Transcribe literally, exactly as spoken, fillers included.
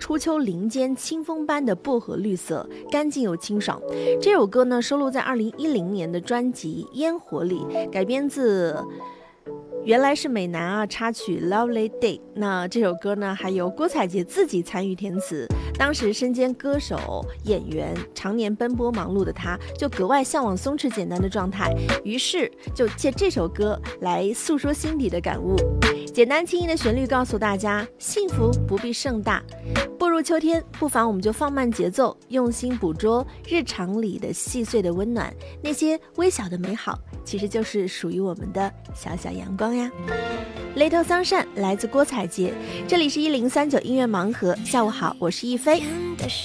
初秋林间清风般的薄荷绿色，干净又清爽。这首歌呢收录在二零一零年的专辑《烟火》里，改编自原来是美男啊插曲 Lovely Day。 那这首歌呢还由郭采洁自己参与填词，当时身兼歌手演员，常年奔波忙碌的他就格外向往松弛简单的状态，于是就借这首歌来诉说心底的感悟。简单轻易的旋律告诉大家，幸福不必盛大。步入秋天，不妨我们就放慢节奏，用心捕捉日常里的细碎的温暖，那些微小的美好其实就是属于我们的小小阳光呀。 Little Sunshine 来自郭采洁，这里是一零三九音乐盲盒，下午好，我是一菲。